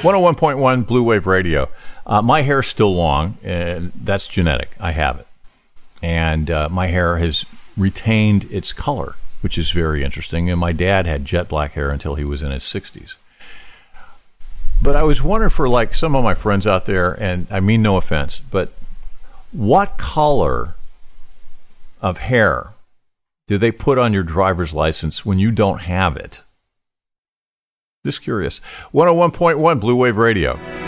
101.1 Blue Wave Radio. My hair's still long, and that's genetic. I have it. And my hair has retained its color, which is very interesting. And my dad had jet black hair until he was in his 60s. But I was wondering for like some of my friends out there, and I mean no offense, but what color of hair do they put on your driver's license when you don't have it? Just curious. 101.1 Blue Wave Radio.